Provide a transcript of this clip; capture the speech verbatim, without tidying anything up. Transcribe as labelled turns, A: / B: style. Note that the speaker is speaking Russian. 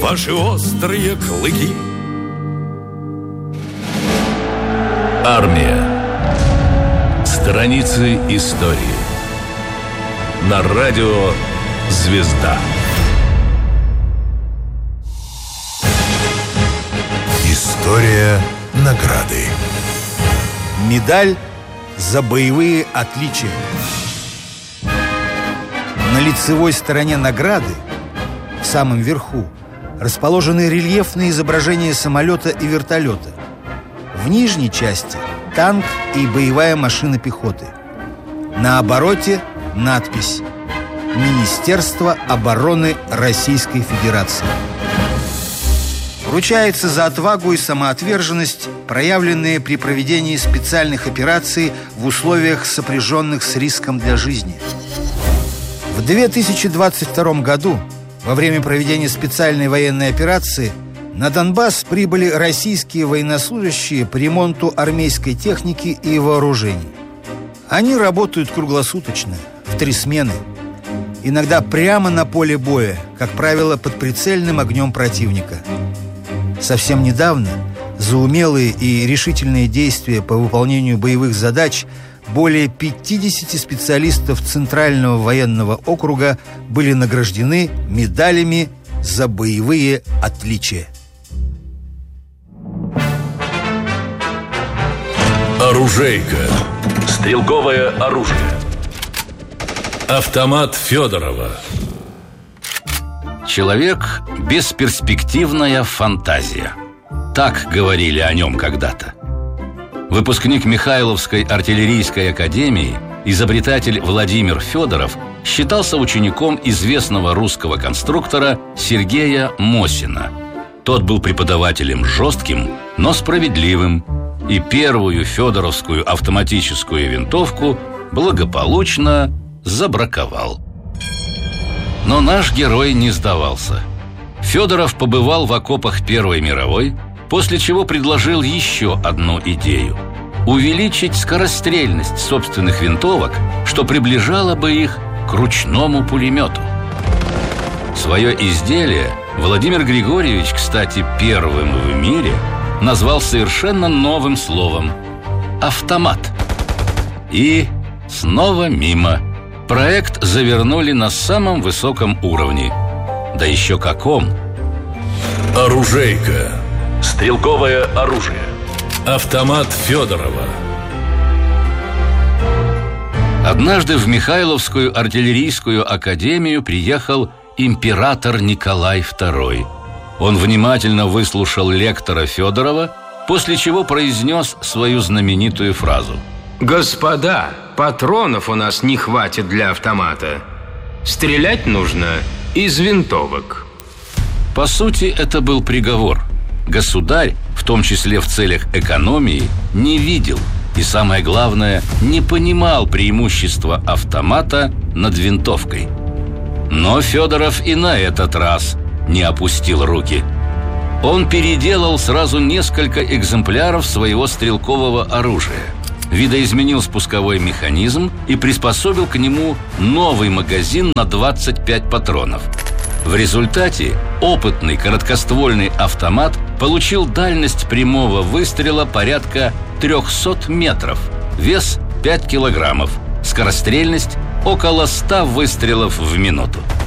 A: ваши острые клыки.
B: Армия. Страницы истории. На радио «Звезда».
C: История награды.
D: Медаль за боевые отличия. На лицевой стороне награды, в самом верху, расположены рельефные изображения самолета и вертолета. В нижней части – танк и боевая машина пехоты. На обороте – надпись «Министерство обороны Российской Федерации». Вручается за отвагу и самоотверженность, проявленные при проведении специальных операций в условиях, сопряженных с риском для жизни. В две тысячи двадцать втором году, во время проведения специальной военной операции, на Донбасс прибыли российские военнослужащие по ремонту армейской техники и вооружений. Они работают круглосуточно, в три смены, иногда прямо на поле боя, как правило, под прицельным огнем противника. Совсем недавно за умелые и решительные действия по выполнению боевых задач более пятидесяти специалистов Центрального военного округа были награждены медалями за боевые отличия.
B: Оружейка. Стрелковое оружие. Автомат Федорова.
E: Человек – бесперспективная фантазия. Так говорили о нем когда-то. Выпускник Михайловской артиллерийской академии, изобретатель Владимир Федоров, считался учеником известного русского конструктора Сергея Мосина. Тот был преподавателем жестким, но справедливым, и первую федоровскую автоматическую винтовку благополучно забраковал. Но наш герой не сдавался. Федоров побывал в окопах Первой мировой, после чего предложил еще одну идею – увеличить скорострельность собственных винтовок, что приближало бы их к ручному пулемету. Свое изделие Владимир Григорьевич, кстати, первым в мире назвал совершенно новым словом – автомат. И снова мимо. Проект завернули на самом высоком уровне. Да еще каком!
B: Оружейка. Стрелковое оружие. Автомат Федорова.
E: Однажды в Михайловскую артиллерийскую академию приехал император Николай второй. Он внимательно выслушал лектора Федорова, после чего произнес свою знаменитую фразу:
F: «Господа, патронов у нас не хватит для автомата. Стрелять нужно из винтовок».
E: По сути, это был приговор. Государь, в том числе в целях экономии, не видел и, самое главное, не понимал преимущества автомата над винтовкой. Но Федоров и на этот раз не опустил руки. Он переделал сразу несколько экземпляров своего стрелкового оружия, видоизменил спусковой механизм и приспособил к нему новый магазин на двадцать пять патронов. В результате опытный короткоствольный автомат получил дальность прямого выстрела порядка трехсот метров, вес пять килограммов, скорострельность около ста выстрелов в минуту.